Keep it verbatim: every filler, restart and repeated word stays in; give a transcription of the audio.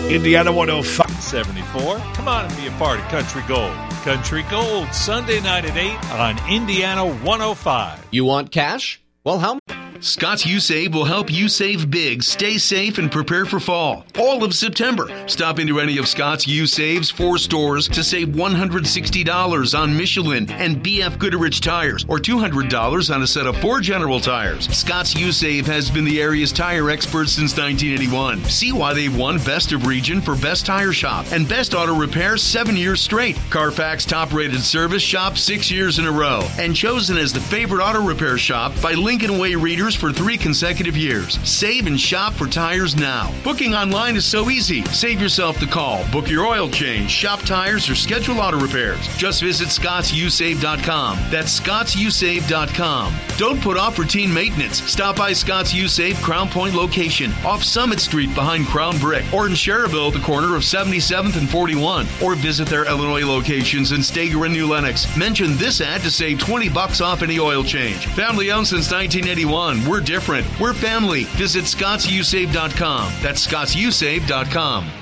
Indiana one oh five. seventy-four. Come on and be a part of Country Gold. Country Gold, Sunday night at eight on Indiana one oh five. You want cash? Well, how much? Scott's U-Save will help you save big, stay safe, and prepare for fall. All of September. Stop into any of Scott's U-Save's four stores to save one hundred sixty dollars on Michelin and B F Goodrich tires or two hundred dollars on a set of four General tires. Scott's U-Save has been the area's tire expert since nineteen eighty-one. See why they've won Best of Region for Best Tire Shop and Best Auto Repair seven years straight. Carfax top-rated service shop six years in a row. And chosen as the favorite auto repair shop by Lincoln Way readers for three consecutive years. Save and shop for tires now. Booking online is so easy. Save yourself the call. Book your oil change, shop tires, or schedule auto repairs. Just visit Scotts U Save dot com. That's Scotts U Save dot com. Don't put off routine maintenance. Stop by Scotts U-Save Crown Point location off Summit Street behind Crown Brick or in Cherville at the corner of seventy-seventh and forty-one, or visit their Illinois locations in Stager and New Lenox. Mention this ad to save twenty bucks off any oil change. Family owned since nineteen eighty-one. We're different. We're family. Visit Scotts U Save dot com. That's Scotts U Save dot com.